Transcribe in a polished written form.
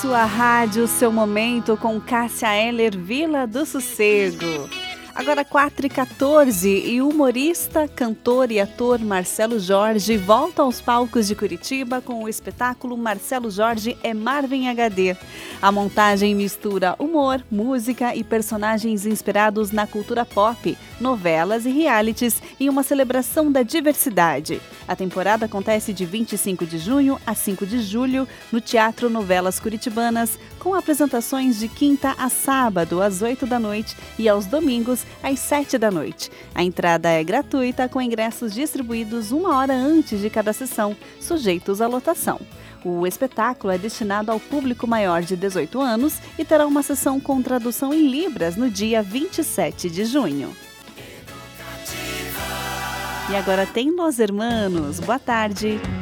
Sua rádio, seu momento com Cássia Eller, Vila do Sossego. Agora 4h14 e o humorista, cantor e ator Marcelo Jorge volta aos palcos de Curitiba com o espetáculo Marcelo Jorge é Marvin HD. A montagem mistura humor, música e personagens inspirados na cultura pop, novelas e realities em uma celebração da diversidade. A temporada acontece de 25 de junho a 5 de julho no Teatro Novelas Curitibanas, com apresentações de quinta a sábado às 8 da noite e aos domingos às 7 da noite. A entrada é gratuita, com ingressos distribuídos 1 hora antes de cada sessão, sujeitos à lotação. O espetáculo é destinado ao público maior de 18 anos e terá uma sessão com tradução em Libras no dia 27 de junho. E agora tem Los Hermanos. Boa tarde.